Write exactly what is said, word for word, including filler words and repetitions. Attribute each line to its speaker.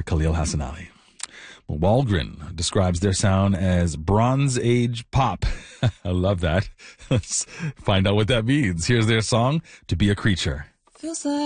Speaker 1: Khalil Hassan Ali. Waldron describes their sound as Bronze Age pop. I love that. Let's find out what that means. Here's their song, To Be a Creature.
Speaker 2: Feels like